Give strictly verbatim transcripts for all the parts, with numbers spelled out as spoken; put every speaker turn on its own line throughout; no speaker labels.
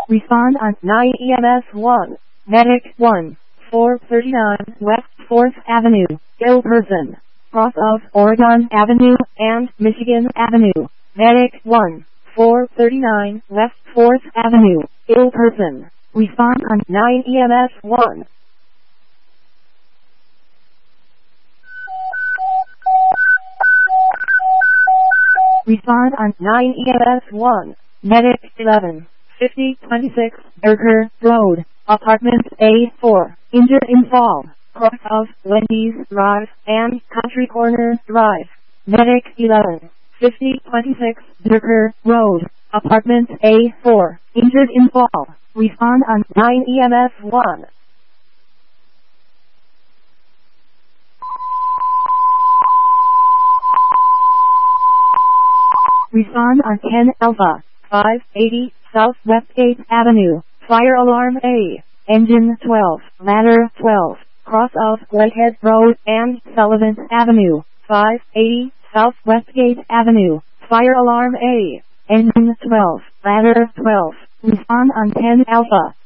Respond on nine E M S one. Medic one. four thirty-nine West fourth Avenue, ill person. Cross of Oregon Avenue and Michigan Avenue. Medic one. four thirty-nine West fourth Avenue, ill person. Respond on nine E M S one. Respond on nine E M S one. Medic eleven. fifty twenty-six Burger Road, Apartment A four. Injured in fall. Cross of Wendy's Drive and Country Corner Drive. Medic eleven. fifty twenty-six Burger Road, Apartment A four. Injured in fall. Respond on nine E M S one. Respond on ten Alpha, five eighty South Westgate Avenue, Fire Alarm A, Engine twelve, Ladder twelve, cross of Whitehead Road and Sullivan Avenue, five eighty South Westgate Avenue, Fire Alarm A, Engine twelve, Ladder twelve, respond on ten Alpha.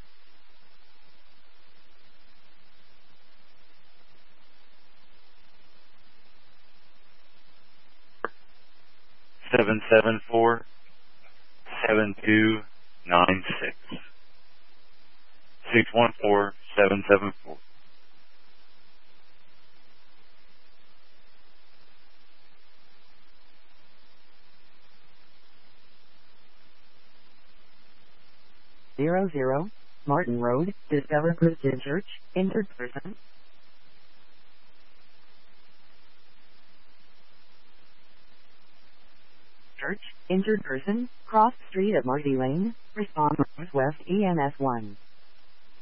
seven seven four, seven two nine six. six one four, seven seven four.
Zero zero, Martin Road, Discover Christian Church, injured person. Church, injured person, cross street at Marty Lane, respond West E M S one.